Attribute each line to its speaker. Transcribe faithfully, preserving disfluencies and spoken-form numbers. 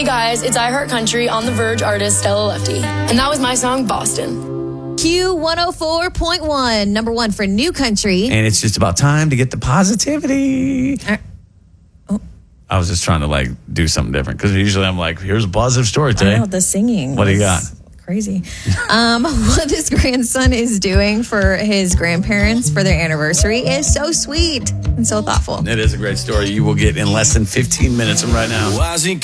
Speaker 1: Hey guys, it's I Heart Country on the Verge artist Stella Lefty. And that was my song, Boston.
Speaker 2: Q one oh four point one, number one for new country.
Speaker 3: And it's just about time to get the positivity.
Speaker 2: Uh, oh.
Speaker 3: I was just trying to like do something different because usually I'm like, here's a positive story today.
Speaker 4: I know, the singing.
Speaker 3: What do you got?
Speaker 4: Crazy.
Speaker 2: Um, what this grandson is doing for his grandparents for their anniversary is so sweet and so thoughtful.
Speaker 3: It is a great story. You will get in less than fifteen minutes from right now.